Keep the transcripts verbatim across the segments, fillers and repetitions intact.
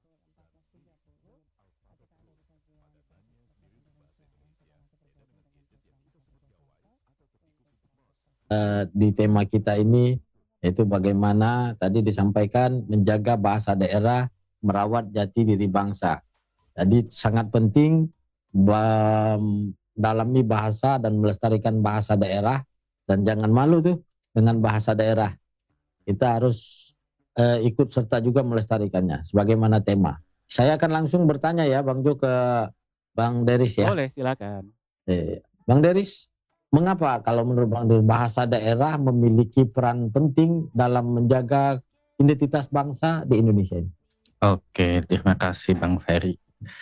Uh, di tema kita ini yaitu bagaimana tadi disampaikan menjaga bahasa daerah, merawat jati diri bangsa. Jadi sangat penting mendalami bahasa dan melestarikan bahasa daerah, dan jangan malu tuh dengan bahasa daerah. Kita harus uh, ikut serta juga melestarikannya sebagaimana tema. Saya akan langsung bertanya ya Bang Jo ke Bang Deris ya. Boleh, silakan. Eh, Bang Deris, mengapa kalau menurut Bang Deris bahasa daerah memiliki peran penting dalam menjaga identitas bangsa di Indonesia ini? Oke, terima kasih Bang Ferry.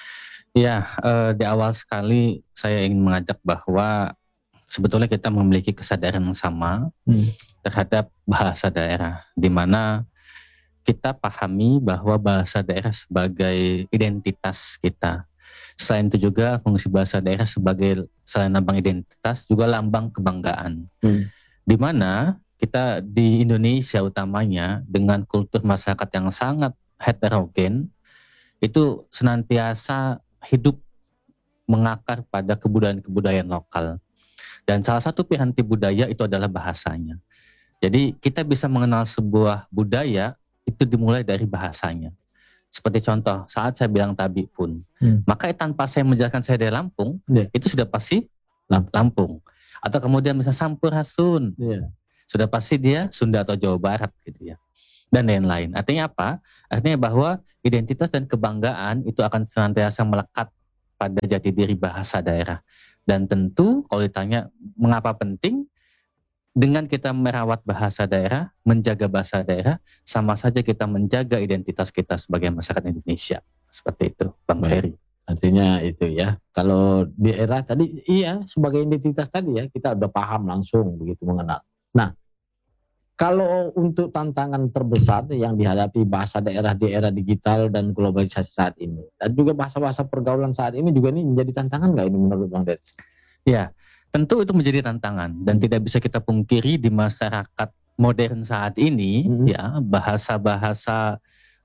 Ya, eh, di awal sekali saya ingin mengajak bahwa sebetulnya kita memiliki kesadaran yang sama hmm. terhadap bahasa daerah, di mana kita pahami bahwa bahasa daerah sebagai identitas kita. Selain itu juga fungsi bahasa daerah sebagai selain lambang identitas juga lambang kebanggaan. Hmm. Di mana kita di Indonesia utamanya dengan kultur masyarakat yang sangat heterogen, itu senantiasa hidup mengakar pada kebudayaan-kebudayaan lokal. Dan salah satu piranti budaya itu adalah bahasanya. Jadi kita bisa mengenal sebuah budaya itu dimulai dari bahasanya. Seperti contoh, saat saya bilang tabi pun, hmm. maka tanpa saya menjelaskan saya dari Lampung, yeah. itu sudah pasti Lampung. Atau kemudian misalnya Sampurasun, yeah. sudah pasti dia Sunda atau Jawa Barat gitu ya. Dan lain-lain. Artinya apa? Artinya bahwa identitas dan kebanggaan itu akan senantiasa melekat pada jati diri bahasa daerah. Dan tentu kalau ditanya mengapa penting, dengan kita merawat bahasa daerah, menjaga bahasa daerah, sama saja kita menjaga identitas kita sebagai masyarakat Indonesia. Seperti itu, Bang Ferry. Artinya itu ya, kalau di era tadi, iya sebagai identitas tadi ya, kita udah paham langsung begitu mengenal. Nah, kalau untuk tantangan terbesar yang dihadapi bahasa daerah di era digital dan globalisasi saat ini, dan juga bahasa-bahasa pergaulan saat ini juga ini menjadi tantangan nggak ini menurut Bang Deris? Ya, tentu itu menjadi tantangan dan hmm. tidak bisa kita pungkiri di masyarakat modern saat ini hmm. ya bahasa-bahasa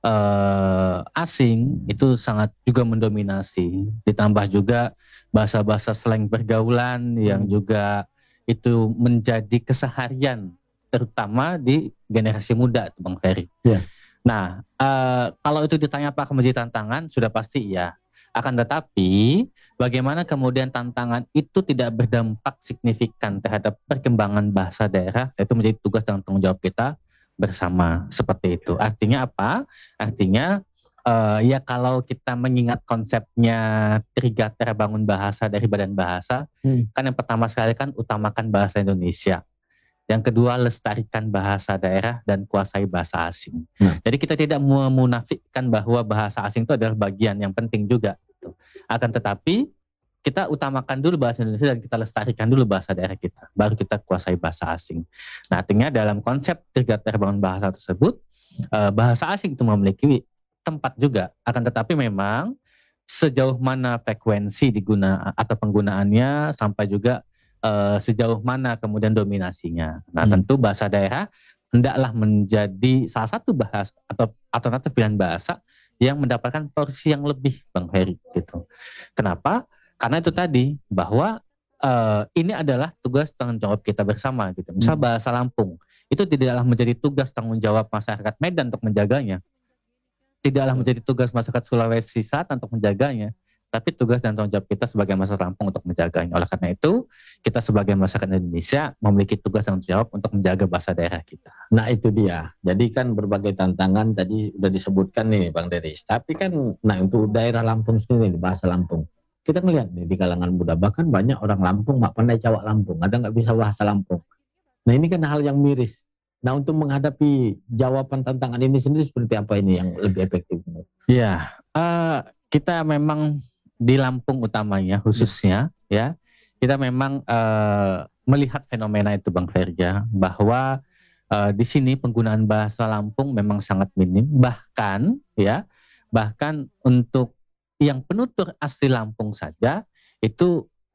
uh, asing itu sangat juga mendominasi, ditambah juga bahasa-bahasa slang pergaulan hmm. yang juga itu menjadi keseharian terutama di generasi muda, Bang Ferry. Yeah. Nah, uh, kalau itu ditanya apa akan menjadi tantangan, sudah pasti ya. Akan tetapi, bagaimana kemudian tantangan itu tidak berdampak signifikan terhadap perkembangan bahasa daerah, itu menjadi tugas dan tanggung jawab kita bersama, seperti itu. Artinya apa? Artinya, uh, ya kalau kita mengingat konsepnya Trigatra Bangun Bahasa dari Badan Bahasa, hmm. kan yang pertama sekali kan utamakan bahasa Indonesia. Yang kedua, lestarikan bahasa daerah dan kuasai bahasa asing. Hmm. Jadi kita tidak memunafikkan bahwa bahasa asing itu adalah bagian yang penting juga. Gitu. Akan tetapi, kita utamakan dulu bahasa Indonesia dan kita lestarikan dulu bahasa daerah kita. Baru kita kuasai bahasa asing. Nah, artinya dalam konsep Tiga Terbangun Bahasa tersebut, bahasa asing itu memiliki tempat juga. Akan tetapi memang sejauh mana frekuensi diguna atau penggunaannya sampai juga Uh, sejauh mana kemudian dominasinya. Nah, hmm. tentu bahasa daerah hendaklah menjadi salah satu bahasa atau alternatif pilihan bahasa yang mendapatkan porsi yang lebih, Bang Ferry gitu. Kenapa? Karena itu tadi bahwa uh, ini adalah tugas tanggung jawab kita bersama gitu. Misal hmm. bahasa Lampung itu tidaklah menjadi tugas tanggung jawab masyarakat Medan untuk menjaganya. Tidaklah hmm. menjadi tugas masyarakat Sulawesi Selatan untuk menjaganya. Tapi tugas dan tanggung jawab kita sebagai masyarakat Lampung untuk menjaganya. Oleh karena itu, kita sebagai masyarakat Indonesia memiliki tugas dan tanggung jawab untuk menjaga bahasa daerah kita. Nah itu dia. Jadi kan berbagai tantangan tadi sudah disebutkan nih Bang Deris. Tapi kan, nah untuk daerah Lampung sendiri, bahasa Lampung. Kita ngelihat nih di kalangan muda, bahkan banyak orang Lampung nggak pandai cawak Lampung, ada nggak bisa bahasa Lampung. Nah ini kan hal yang miris. Nah untuk menghadapi jawaban tantangan ini sendiri seperti apa ini yang lebih efektif? Iya, uh, kita memang di Lampung utamanya khususnya ya, kita memang uh, melihat fenomena itu Bang Ferja, bahwa uh, di sini penggunaan bahasa Lampung memang sangat minim, bahkan ya bahkan untuk yang penutur asli Lampung saja itu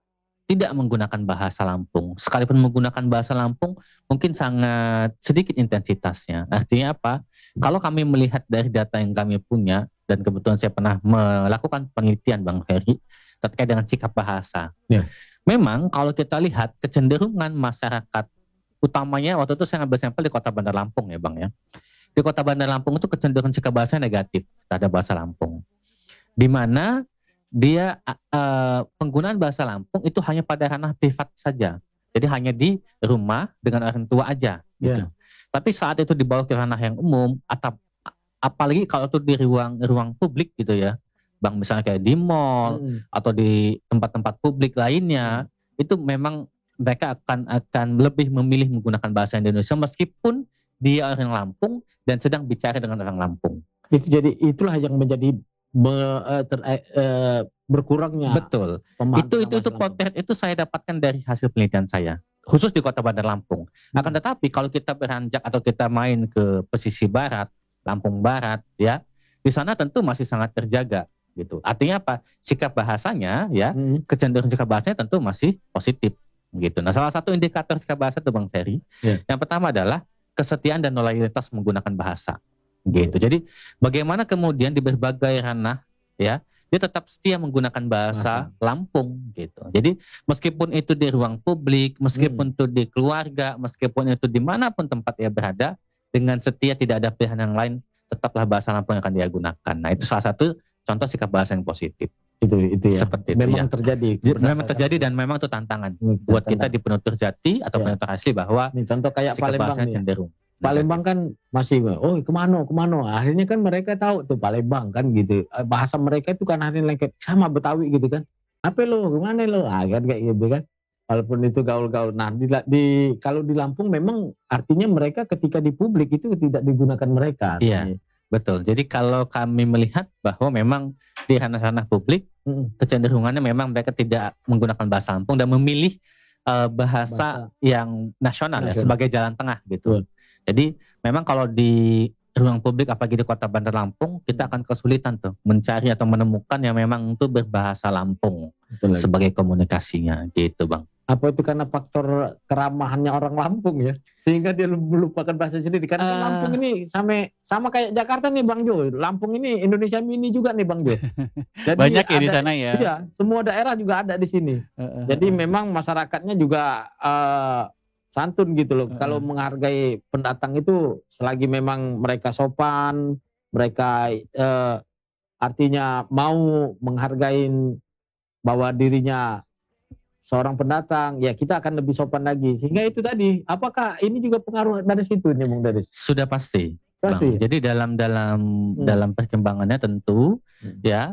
tidak menggunakan bahasa Lampung. Sekalipun menggunakan bahasa Lampung, mungkin sangat sedikit intensitasnya. Artinya apa? Kalau kami melihat dari data yang kami punya, dan kebetulan saya pernah melakukan penelitian Bang Ferry, terkait dengan sikap bahasa. Ya. Memang kalau kita lihat kecenderungan masyarakat, utamanya waktu itu saya ngambil sampel di Kota Bandar Lampung ya Bang ya. Di Kota Bandar Lampung itu kecenderungan sikap bahasa negatif terhadap bahasa Lampung. Di mana dia uh, penggunaan bahasa Lampung itu hanya pada ranah privat saja. Jadi hanya di rumah dengan orang tua aja gitu. Yeah. Tapi saat itu dibawa ke ranah yang umum atau apalagi kalau itu di ruang ruang publik gitu ya. Bang, misalnya kayak di mall hmm. atau di tempat-tempat publik lainnya, hmm. itu memang mereka akan akan lebih memilih menggunakan bahasa Indonesia meskipun dia orang Lampung dan sedang bicara dengan orang Lampung. Itu jadi itulah yang menjadi Me, uh, ter, uh, berkurangnya. Betul. Itu itu itu potret itu saya dapatkan dari hasil penelitian saya, khusus di Kota Bandar Lampung. Hmm. Akan tetapi kalau kita beranjak atau kita main ke pesisir barat, Lampung Barat, ya, di sana tentu masih sangat terjaga, gitu. Artinya apa? Sikap bahasanya, ya, hmm. kecenderungan sikap bahasanya tentu masih positif, gitu. Nah, salah satu indikator sikap bahasa itu Bang Ferry, yeah. yang pertama adalah kesetiaan dan loyalitas menggunakan bahasa. Gitu. Jadi bagaimana kemudian di berbagai ranah ya dia tetap setia menggunakan bahasa Masa. Lampung gitu. Jadi meskipun itu di ruang publik, meskipun hmm. itu di keluarga, meskipun itu dimanapun tempat ia berada, dengan setia tidak ada pilihan yang lain, tetaplah bahasa Lampung yang akan dia gunakan. Nah itu salah satu contoh sikap bahasa yang positif. Itu itu ya. Seperti memang itu, ya. terjadi. Memang terjadi dan memang itu tantangan ini buat tantangan. Kita di penutur jati atau ya. Penutur asli bahwa ini contoh kayak sikap Palembang bahasanya cenderung. Palembang kan masih, oh kemana, kemana. Akhirnya kan mereka tahu tuh Palembang kan gitu. Bahasa mereka itu kan akhirnya lengket sama Betawi gitu kan. Apa lo, kemana lo? Ah, kan kayak gitu kan. Walaupun itu gaul-gaul. Nah di, di kalau di Lampung memang artinya mereka ketika di publik itu tidak digunakan mereka. Iya, betul. Jadi kalau kami melihat bahwa memang di ranah-ranah publik hmm. kecenderungannya memang mereka tidak menggunakan bahasa Lampung dan memilih uh, bahasa, bahasa yang nasional, nasional ya sebagai jalan tengah gitu. Hmm. Jadi memang kalau di ruang publik apalagi di Kota Bandar Lampung kita akan kesulitan tuh mencari atau menemukan yang memang itu berbahasa Lampung sebagai komunikasinya gitu Bang. Apa itu karena faktor keramahannya orang Lampung ya sehingga dia melupakan bahasa sendiri karena uh, Lampung ini sama sama kayak Jakarta nih Bang Jo. Lampung ini Indonesia mini juga nih Bang Jo. Jadi banyak ya ada, di sana ya. Iya, semua daerah juga ada di sini. Uh, uh, Jadi uh, memang masyarakatnya juga uh, santun gitu loh. Uh. Kalau menghargai pendatang itu selagi memang mereka sopan, mereka uh, artinya mau menghargai bahwa dirinya seorang pendatang, ya kita akan lebih sopan lagi. Sehingga itu tadi, apakah ini juga pengaruh dari situ nih Bung Daris? Sudah pasti. Pasti. Bang. Jadi dalam dalam hmm. dalam perkembangannya tentu hmm. ya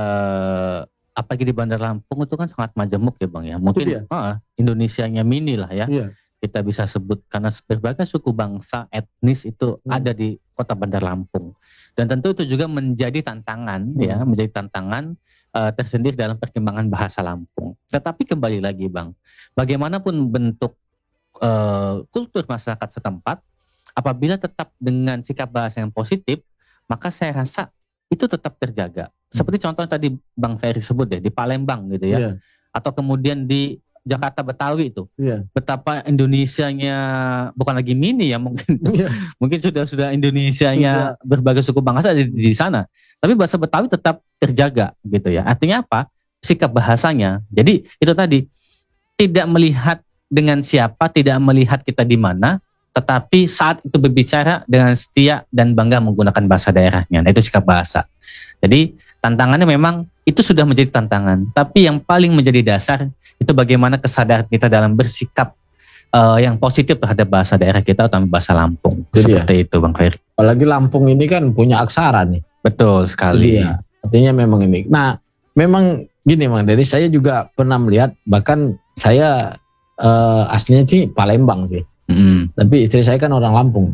uh, apalagi di Bandar Lampung itu kan sangat majemuk ya Bang ya. Mungkin uh, Indonesianya mini lah ya. Iya. Kita bisa sebut karena berbagai suku bangsa etnis itu hmm. ada di Kota Bandar Lampung dan tentu itu juga menjadi tantangan hmm. ya menjadi tantangan uh, tersendiri dalam perkembangan bahasa Lampung. Tetapi kembali lagi Bang, bagaimanapun bentuk uh, kultur masyarakat setempat, apabila tetap dengan sikap bahasa yang positif, maka saya rasa itu tetap terjaga. Hmm. Seperti contoh tadi Bang Ferry sebut deh di Palembang gitu ya, yeah. atau kemudian di Jakarta Betawi itu, yeah. betapa Indonesianya bukan lagi mini ya mungkin, yeah. mungkin sudah sudah Indonesianya sudah. Berbagai suku bangsa di, di sana, tapi bahasa Betawi tetap terjaga gitu ya. Artinya apa? Sikap bahasanya. Jadi itu tadi tidak melihat dengan siapa, tidak melihat kita di mana, tetapi saat itu berbicara dengan setia dan bangga menggunakan bahasa daerahnya. Nah itu sikap bahasa. Jadi tantangannya memang itu sudah menjadi tantangan, tapi yang paling menjadi dasar itu bagaimana kesadaran kita dalam bersikap uh, yang positif terhadap bahasa daerah kita atau bahasa Lampung. Jadi seperti ya. Itu Bang Ferry. Apalagi Lampung ini kan punya aksara nih. Betul sekali. Iya, artinya memang ini. Nah, memang gini Bang, dari saya juga pernah melihat, bahkan saya uh, aslinya sih Palembang sih. Mm. Tapi istri saya kan orang Lampung.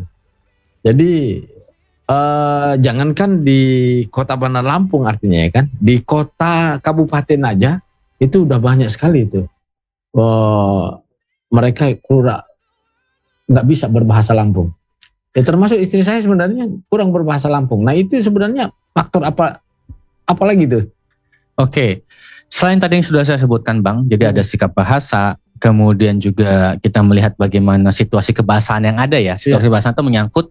Jadi Uh, jangankan di Kota Bandar Lampung artinya ya kan, di kota kabupaten aja itu udah banyak sekali itu uh, mereka kurang nggak bisa berbahasa Lampung. Ya termasuk istri saya sebenarnya kurang berbahasa Lampung. Nah itu sebenarnya faktor apa apa lagi tuh Oke, selain tadi yang sudah saya sebutkan Bang, jadi Hmm. ada sikap bahasa, kemudian juga kita melihat bagaimana situasi kebahasaan yang ada ya. Situasi kebahasaan itu menyangkut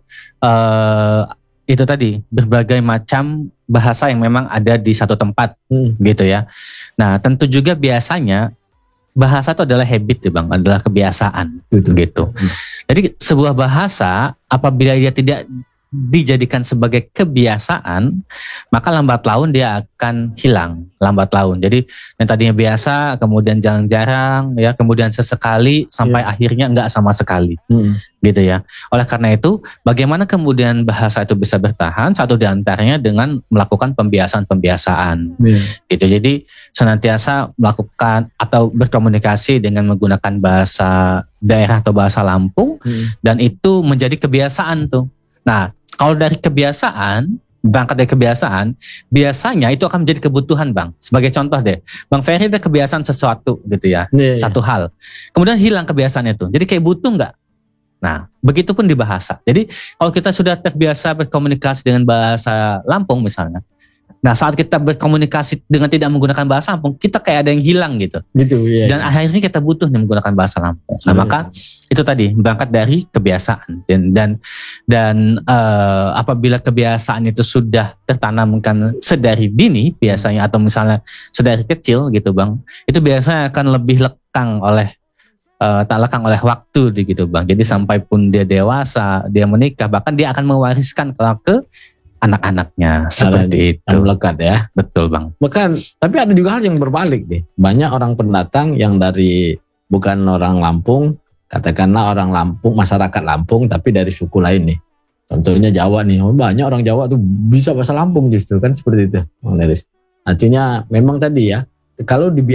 eh, itu tadi berbagai macam bahasa yang memang ada di satu tempat Hmm. gitu ya. Nah tentu juga biasanya bahasa itu adalah habit ya Bang, adalah kebiasaan Gitu. gitu. Hmm. Jadi sebuah bahasa apabila dia tidak dijadikan sebagai kebiasaan, maka lambat laun dia akan hilang, lambat laun. Jadi yang tadinya biasa, kemudian jarang-jarang, ya, kemudian sesekali, sampai akhirnya enggak sama sekali, Hmm. gitu ya. Oleh karena itu, bagaimana kemudian bahasa itu bisa bertahan? Satu diantaranya dengan melakukan pembiasaan-pembiasaan, Yeah. gitu. Jadi senantiasa melakukan atau berkomunikasi dengan menggunakan bahasa daerah atau bahasa Lampung, Hmm. dan itu menjadi kebiasaan tuh. Nah, kalau dari kebiasaan, berangkat dari kebiasaan, biasanya itu akan menjadi kebutuhan Bang. Sebagai contoh deh, Bang Ferry ada kebiasaan sesuatu gitu ya, Yeah, satu hal. Kemudian hilang kebiasaannya itu, jadi kayak butuh nggak? Nah, begitupun di bahasa. Jadi kalau kita sudah terbiasa berkomunikasi dengan bahasa Lampung misalnya, nah saat kita berkomunikasi dengan tidak menggunakan bahasa Lampung, kita kayak ada yang hilang gitu. Gitu ya. Dan akhirnya kita butuh nih menggunakan bahasa Lampung. Nah, Iya. maka itu tadi berangkat dari kebiasaan dan dan dan eh, apabila kebiasaan itu sudah tertanamkan sedari dini biasanya atau misalnya sedari kecil gitu Bang, itu biasanya akan lebih lekang oleh eh, tak lekang oleh waktu gitu Bang. Jadi sampai pun dia dewasa, dia menikah, bahkan dia akan mewariskan ke anak-anaknya seperti itu. Yang melekat ya. Betul Bang. Bahkan, tapi ada juga hal yang berbalik nih. Banyak orang pendatang yang dari bukan orang Lampung, katakanlah orang Lampung, masyarakat Lampung, tapi dari suku lain nih. Contohnya Jawa nih. Oh, banyak orang Jawa tuh bisa bahasa Lampung justru kan seperti itu, Bang Neris. Artinya memang tadi ya, kalau di